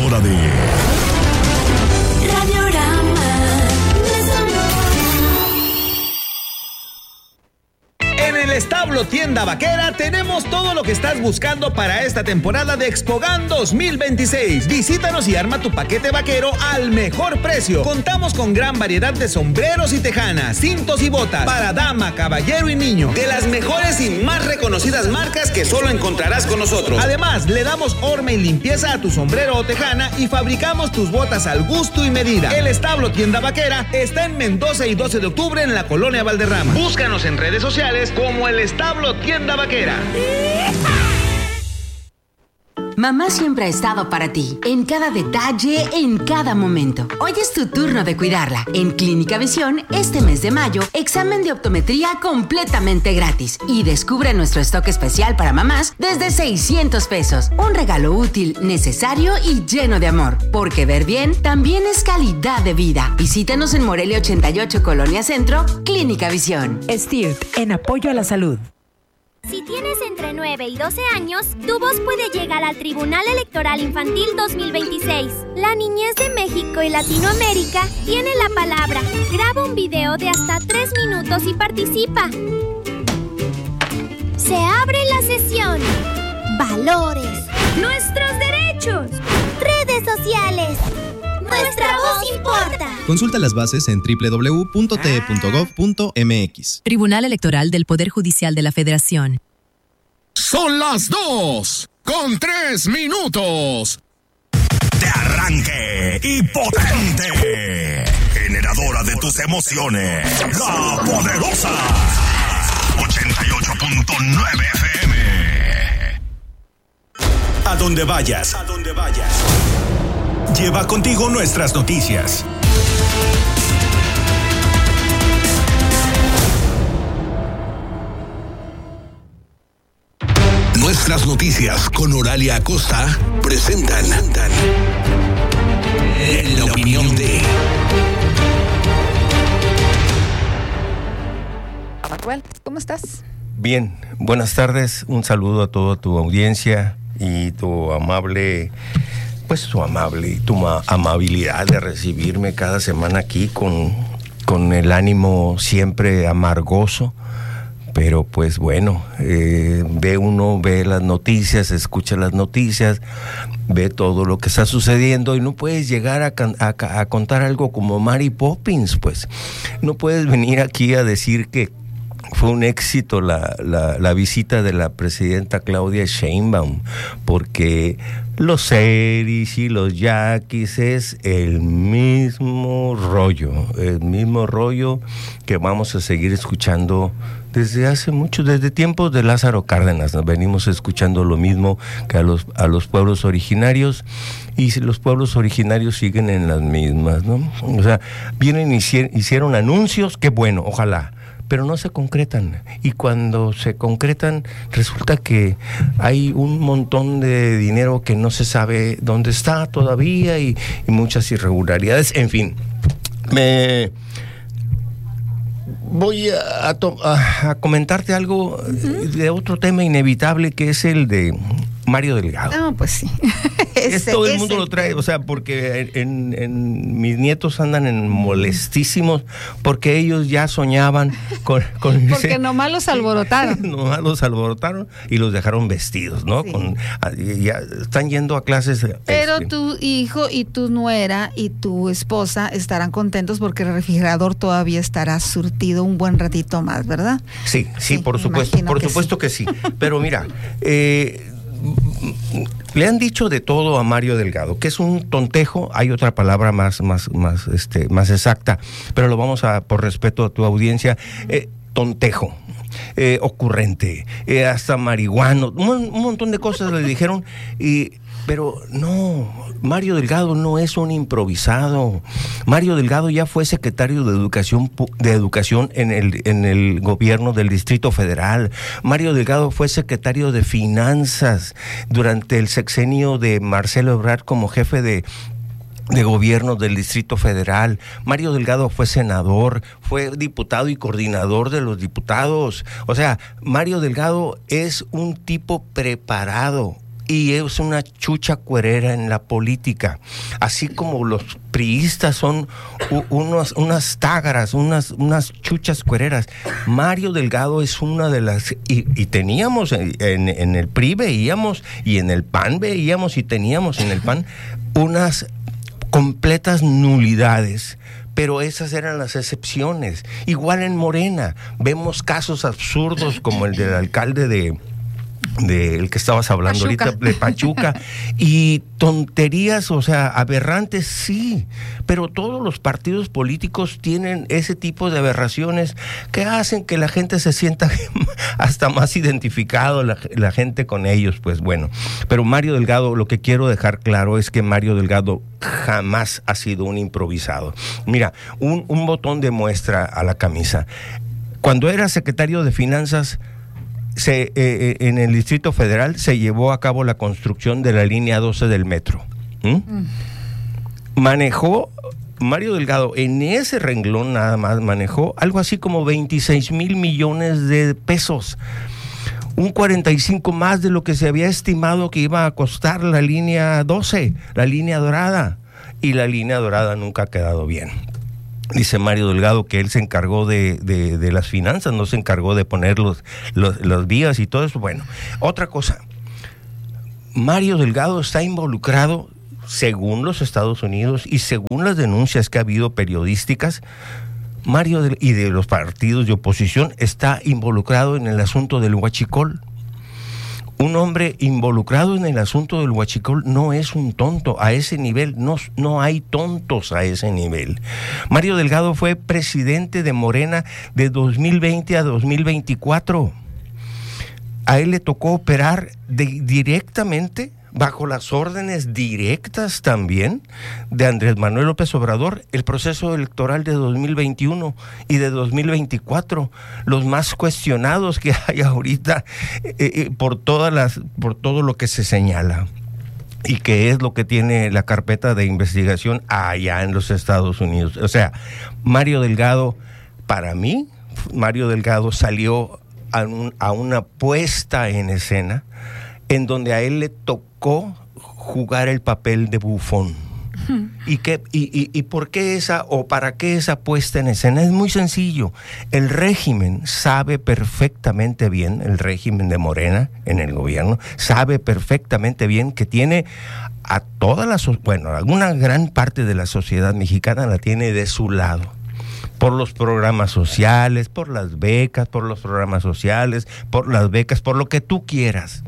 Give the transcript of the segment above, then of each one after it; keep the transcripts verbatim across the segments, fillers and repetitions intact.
hora de En el Establo Tienda Vaquera tenemos todo lo que estás buscando para esta temporada de Expogan dos mil veintiséis. Visítanos y arma tu paquete vaquero al mejor precio. Contamos con gran variedad de sombreros y tejanas, cintos y botas para dama, caballero y niño, de las mejores y más reconocidas marcas que solo encontrarás con nosotros. Además, le damos horma y limpieza a tu sombrero o tejana y fabricamos tus botas al gusto y medida. El Establo Tienda Vaquera está en Mendoza y doce de octubre en la Colonia Valderrama. Búscanos en redes sociales como el Establo Tienda Vaquera. Mamá siempre ha estado para ti, en cada detalle, en cada momento. Hoy es tu turno de cuidarla. En Clínica Visión, este mes de mayo, examen de optometría completamente gratis. Y descubre nuestro stock especial para mamás desde seiscientos pesos. Un regalo útil, necesario y lleno de amor. Porque ver bien también es calidad de vida. Visítanos en Morelia ochenta y ocho, Colonia Centro, Clínica Visión. S T I R T, en apoyo a la salud. Si tienes entre nueve y doce años, tu voz puede llegar al Tribunal Electoral Infantil dos mil veintiséis. La niñez de México y Latinoamérica tiene la palabra. Graba un video de hasta tres minutos y participa. Se abre la sesión. Valores. Nuestros derechos. Redes sociales. Nuestra voz importa. Consulta las bases en doble u doble u doble u punto t e punto gov punto m x. Tribunal Electoral del Poder Judicial de la Federación. Son las dos con tres minutos. De arranque y potente. Generadora de tus emociones. La Poderosa. ochenta y ocho punto nueve F M. A donde vayas. A donde vayas. Lleva contigo nuestras noticias. Nuestras noticias con Oralia Acosta presentan la opinión de... Manuel, ¿cómo estás? Bien, buenas tardes, un saludo a toda tu audiencia y tu amable... pues tu amable y tu ma- amabilidad de recibirme cada semana aquí con, con el ánimo siempre amargoso, pero pues bueno, eh, ve uno, ve las noticias, escucha las noticias, ve todo lo que está sucediendo y no puedes llegar a, can- a, a contar algo como Mary Poppins, pues no puedes venir aquí a decir que fue un éxito la, la, la visita de la presidenta Claudia Sheinbaum, porque los seris y los yaquis es el mismo rollo, el mismo rollo que vamos a seguir escuchando desde hace mucho, desde tiempos de Lázaro Cárdenas. Nos venimos escuchando lo mismo que a los, a los pueblos originarios, y si los pueblos originarios siguen en las mismas, ¿no? O sea, vienen y hicieron, hicieron anuncios, qué bueno, ojalá, pero no se concretan, y cuando se concretan resulta que hay un montón de dinero que no se sabe dónde está todavía y, y muchas irregularidades. En fin, me voy a, a, to, a, a comentarte algo uh-huh. de otro tema inevitable, que es el de Mario Delgado. No, pues sí. ese, es, todo el mundo ese. lo trae, o sea, porque en, en mis nietos andan en molestísimos porque ellos ya soñaban con... con porque ese, nomás los alborotaron. nomás los alborotaron y los dejaron vestidos, ¿no? Sí. Con, ya están yendo a clases. Pero este, tu hijo y tu nuera y tu esposa estarán contentos porque el refrigerador todavía estará surtido un buen ratito más, ¿verdad? Sí, sí, Sí, por supuesto, por que supuesto sí. que sí. Pero mira, eh... le han dicho de todo a Mario Delgado, que es un tontejo. Hay otra palabra más, más, más, este, más exacta, pero lo vamos a, por respeto a tu audiencia, eh, tontejo, eh, ocurrente, eh, hasta marihuano, un, un montón de cosas le dijeron, y, pero no, Mario Delgado no es un improvisado. Mario Delgado ya fue secretario de Educación de Educación en el en el gobierno del Distrito Federal. Mario Delgado fue secretario de Finanzas durante el sexenio de Marcelo Ebrard como jefe de de gobierno del Distrito Federal. Mario Delgado fue senador, fue diputado y coordinador de los diputados. O sea, Mario Delgado es un tipo preparado y es una chucha cuerera en la política, así como los priistas son u- unos, unas tágaras, unas, unas chuchas cuereras. Mario Delgado es una de las, y, y teníamos en, en, en el P R I veíamos, y en el P A N veíamos, y teníamos en el P A N unas completas nulidades. Pero esas eran las excepciones. Igual en Morena, vemos casos absurdos como el del alcalde de, de el que estabas hablando Pachuca. ahorita, de Pachuca, y tonterías, o sea, aberrantes, sí, pero todos los partidos políticos tienen ese tipo de aberraciones que hacen que la gente se sienta hasta más identificado, la, la gente con ellos, pues bueno. Pero Mario Delgado, lo que quiero dejar claro es que Mario Delgado jamás ha sido un improvisado. Mira, un, un botón de muestra a la camisa. Cuando era secretario de Finanzas, Se, eh, en el Distrito Federal se llevó a cabo la construcción de la línea doce del metro. ¿Mm? Mm. Manejó, Mario Delgado, en ese renglón nada más, manejó algo así como veintiséis mil millones de pesos. Un cuarenta y cinco más de lo que se había estimado que iba a costar la línea doce, la línea dorada. Y la línea dorada nunca ha quedado bien. Dice Mario Delgado que él se encargó de, de, de las finanzas, no se encargó de poner los, los, los vías y todo eso. Bueno, otra cosa, Mario Delgado está involucrado, según los Estados Unidos y según las denuncias que ha habido periodísticas, Mario de, y de los partidos de oposición, está involucrado en el asunto del huachicol. Un hombre involucrado en el asunto del huachicol no es un tonto. A ese nivel no, no hay tontos a ese nivel. Mario Delgado fue presidente de Morena de dos mil veinte a dos mil veinticuatro. A él le tocó operar de, directamente, bajo las órdenes directas también de Andrés Manuel López Obrador, el proceso electoral de dos mil veintiuno y de dos mil veinticuatro, los más cuestionados que hay ahorita eh, eh, por todas las, por todo lo que se señala y que es lo que tiene la carpeta de investigación allá en los Estados Unidos. O sea, Mario Delgado, para mí, Mario Delgado salió a, un, a una puesta en escena en donde a él le tocó jugar el papel de bufón. Uh-huh. ¿Y, qué, y, y, ¿Y por qué esa, o para qué esa puesta en escena? Es muy sencillo. El régimen sabe perfectamente bien, el régimen de Morena en el gobierno, sabe perfectamente bien que tiene a toda la, bueno, alguna gran parte de la sociedad mexicana la tiene de su lado. Por los programas sociales, por las becas, por los programas sociales, por las becas, por lo que tú quieras.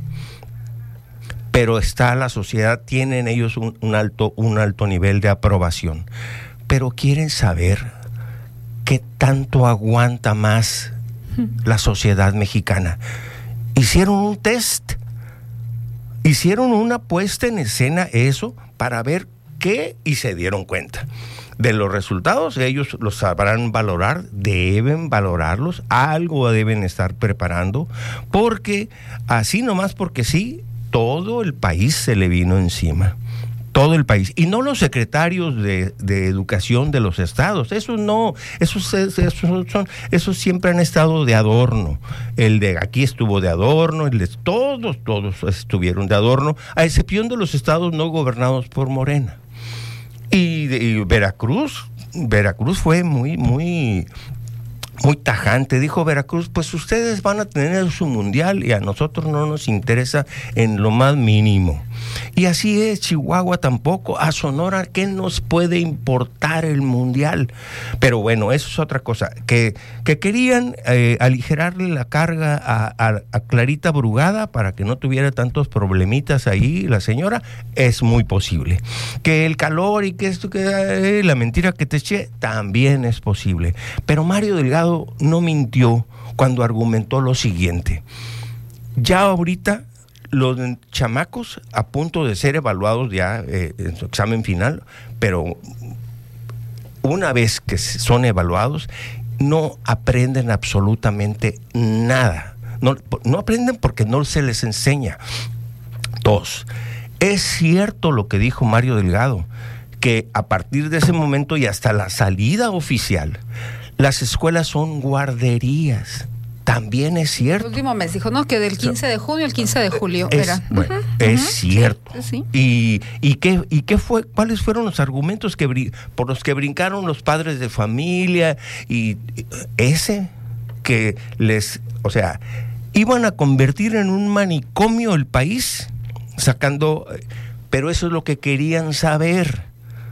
Pero está la sociedad, tienen ellos un, un alto, un alto nivel de aprobación. Pero quieren saber qué tanto aguanta más la sociedad mexicana. Hicieron un test, hicieron una puesta en escena eso para ver qué, y se dieron cuenta. De los resultados, ellos los sabrán valorar, deben valorarlos, algo deben estar preparando, porque así nomás porque sí, todo el país se le vino encima, todo el país, y no los secretarios de, de educación de los estados, esos no, esos, esos son, esos siempre han estado de adorno, el de aquí estuvo de adorno, el de todos, todos estuvieron de adorno, a excepción de los estados no gobernados por Morena. Y, y Veracruz, Veracruz fue muy, muy, muy tajante. Dijo Veracruz, pues ustedes van a tener su mundial y a nosotros no nos interesa en lo más mínimo. Y así es, Chihuahua tampoco, a Sonora, ¿qué nos puede importar el mundial? Pero bueno, eso es otra cosa, que, que querían eh, aligerarle la carga a, a, a Clarita Brugada para que no tuviera tantos problemitas ahí la señora, es muy posible. Que el calor y que esto, que eh, la mentira que te eché, también es posible. Pero Mario Delgado no mintió cuando argumentó lo siguiente: ya ahorita los chamacos a punto de ser evaluados ya eh, en su examen final, pero una vez que son evaluados, no aprenden absolutamente nada. No, no aprenden porque no se les enseña. Dos, es cierto lo que dijo Mario Delgado, que a partir de ese momento y hasta la salida oficial, las escuelas son guarderías. también es cierto. El último mes dijo, no, que del quince de junio al quince de julio es, era. Bueno, uh-huh, es uh-huh, cierto. Sí, sí. Y, y qué, y qué fue, cuáles fueron los argumentos que brin- por los que brincaron los padres de familia y ese que les, o sea, iban a convertir en un manicomio el país, sacando, pero eso es lo que querían saber.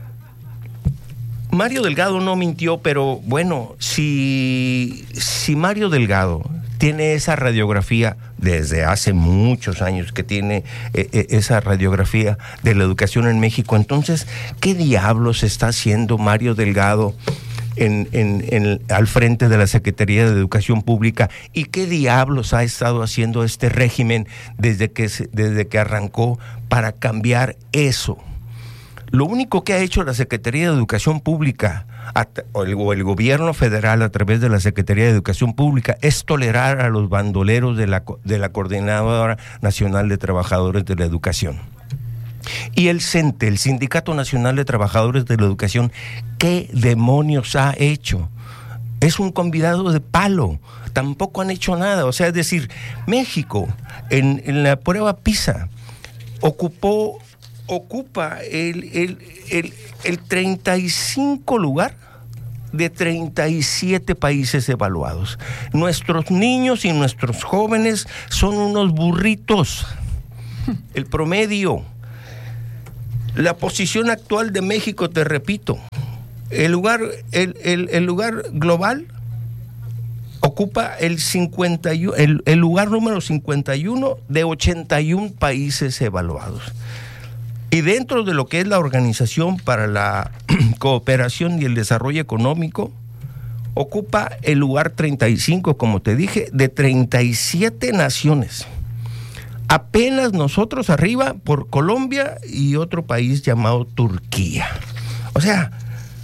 Mario Delgado no mintió, pero bueno, si, si Mario Delgado tiene esa radiografía desde hace muchos años que tiene eh, esa radiografía de la educación en México, entonces, ¿qué diablos está haciendo Mario Delgado en, en, en, al frente de la Secretaría de Educación Pública? ¿Y qué diablos ha estado haciendo este régimen desde que, se, desde que arrancó para cambiar eso? Lo único que ha hecho la Secretaría de Educación Pública o el, o el gobierno federal a través de la Secretaría de Educación Pública es tolerar a los bandoleros de la, de la Coordinadora Nacional de Trabajadores de la Educación. Y el CENTE, el Sindicato Nacional de Trabajadores de la Educación, ¿qué demonios ha hecho? Es un convidado de palo, tampoco han hecho nada. O sea, es decir, México en, en la prueba PISA ocupó... ocupa el, el, el, el treinta y cinco lugar de treinta y siete países evaluados. Nuestros niños y nuestros jóvenes son unos burritos. El promedio. La posición actual de México, te repito, el lugar, el, el, el lugar global ocupa el, cincuenta y uno, el, el lugar número cincuenta y uno de ochenta y uno países evaluados. Y dentro de lo que es la Organización para la Cooperación y el Desarrollo Económico, ocupa el lugar treinta y cinco, como te dije, de treinta y siete naciones. Apenas nosotros arriba por Colombia y otro país llamado Turquía. O sea,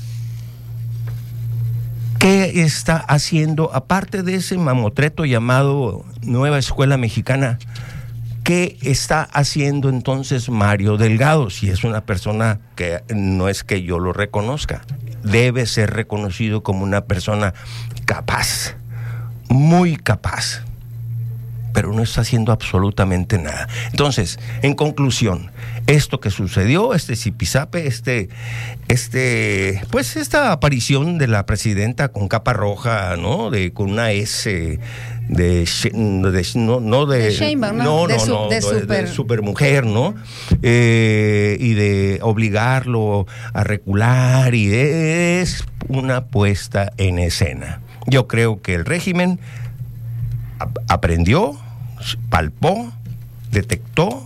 ¿qué está haciendo, aparte de ese mamotreto llamado Nueva Escuela Mexicana? ¿Qué está haciendo entonces Mario Delgado? Si es una persona que no es que yo lo reconozca, debe ser reconocido como una persona capaz, muy capaz, pero no está haciendo absolutamente nada. Entonces, en conclusión, esto que sucedió, este zipizape, este, este, pues esta aparición de la presidenta con capa roja, ¿no? De, con una S de, de no, no de, de Sheinbaum, ¿no? No, de no, su, no, de de, super... de supermujer, ¿no? Eh, y de obligarlo a recular, y es una puesta en escena. Yo creo que el régimen ap- aprendió, palpó, detectó,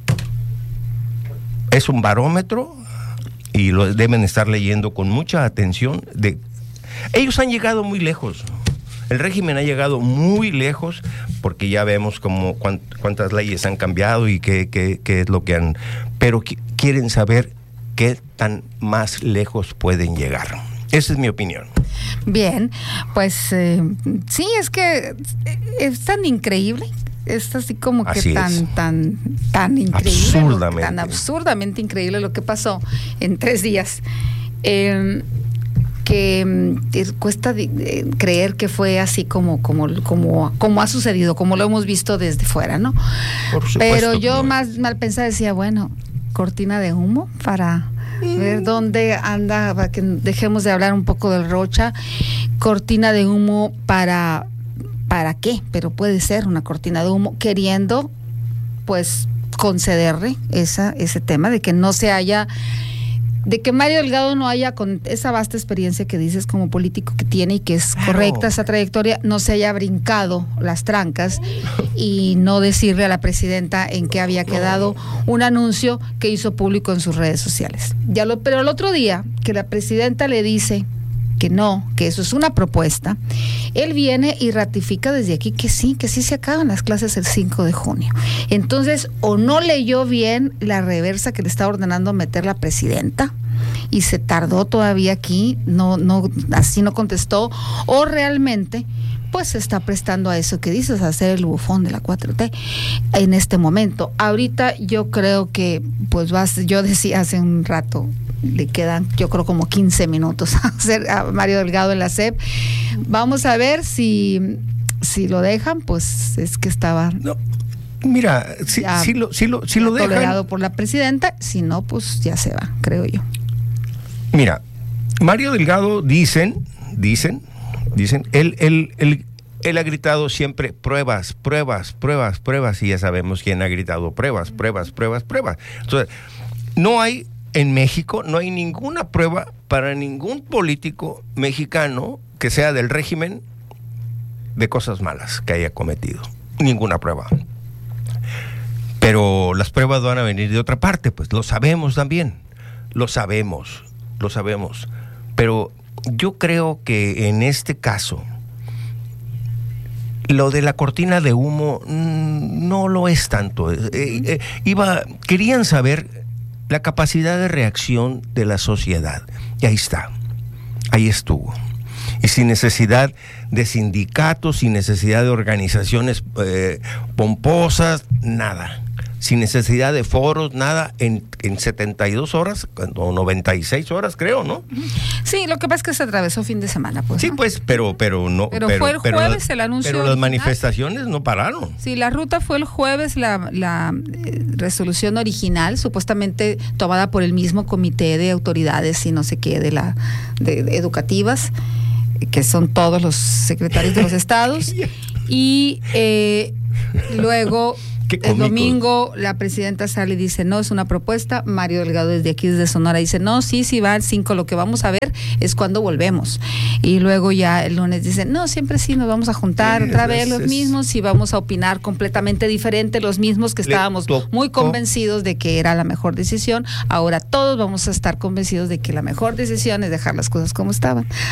es un barómetro y lo deben estar leyendo con mucha atención. De, ellos han llegado muy lejos. El régimen ha llegado muy lejos porque ya vemos cómo, cuánt, cuántas leyes han cambiado y qué, qué, qué es lo que han... Pero qu- quieren saber qué tan más lejos pueden llegar. Esa es mi opinión. Bien, pues eh, sí, es que es tan increíble. Es así como que así tan, es. tan, tan increíble. Absurdamente. Tan absurdamente increíble lo que pasó en tres días. Eh, que eh, cuesta de, eh, creer que fue así como, como, como, como ha sucedido, como lo hemos visto desde fuera, ¿no? Por supuesto, pero yo no. más mal pensada decía, bueno, cortina de humo para mm. ver dónde anda, para que dejemos de hablar un poco del Rocha, cortina de humo para, ¿para qué? Pero puede ser una cortina de humo queriendo, pues, concederle esa, ese tema de que no se haya... de que Mario Delgado no haya, con esa vasta experiencia que dices como político que tiene y que es claro. correcta esa trayectoria, no se haya brincado las trancas y no decirle a la presidenta en qué había quedado un anuncio que hizo público en sus redes sociales. Ya lo, pero el otro día que la presidenta le dice que no, que eso es una propuesta, él viene y ratifica desde aquí que sí, que sí se acaban las clases el cinco de junio. Entonces, o no leyó bien la reversa que le está ordenando meter la presidenta y se tardó todavía aquí, no, no, así no contestó, o realmente pues se está prestando a eso que dices, a hacer el bufón de la cuatro T en este momento. Ahorita yo creo que, pues vas, yo decía hace un rato, le quedan yo creo como quince minutos a hacer a Mario Delgado en la S E P. Vamos a ver si si lo dejan, pues es que estaba... No. Mira, si, si lo, si lo, si lo dejan... tolerado por la presidenta, si no, pues ya se va, creo yo. Mira, Mario Delgado dicen, dicen, dicen, él, él, él, él ha gritado siempre pruebas, pruebas, pruebas, pruebas, y ya sabemos quién ha gritado pruebas, pruebas, pruebas, pruebas. Entonces, no hay, en México, no hay ninguna prueba para ningún político mexicano que sea del régimen de cosas malas que haya cometido. Ninguna prueba. Pero las pruebas van a venir de otra parte, pues lo sabemos también, lo sabemos, lo sabemos. Pero yo creo que en este caso, lo de la cortina de humo mmm, no lo es tanto. Eh, eh, iba, querían saber la capacidad de reacción de la sociedad. Y ahí está, ahí estuvo. Y sin necesidad de sindicatos, sin necesidad de organizaciones eh, pomposas, nada. Sin necesidad de foros, nada, en, en setenta y dos horas, o noventa y seis horas, creo, ¿no? Sí, lo que pasa es que se atravesó fin de semana, pues. Sí, ¿no? pues, pero, pero no. Pero, pero fue el pero, jueves pero, el anuncio. Pero las original. manifestaciones no pararon. Sí, la ruta fue el jueves, la, la eh, resolución original, supuestamente tomada por el mismo comité de autoridades y no sé qué, de la de, de educativas, que son todos los secretarios de los estados. Y eh, luego... El domingo la presidenta sale y dice, no, es una propuesta. Mario Delgado desde aquí, desde Sonora, dice, no, sí, sí va al cinco, lo que vamos a ver es cuando volvemos. Y luego ya el lunes dice, no, siempre sí, nos vamos a juntar sí, otra vez los es, mismos y vamos a opinar completamente diferente, los mismos que estábamos muy convencidos de que era la mejor decisión. Ahora todos vamos a estar convencidos de que la mejor decisión es dejar las cosas como estaban.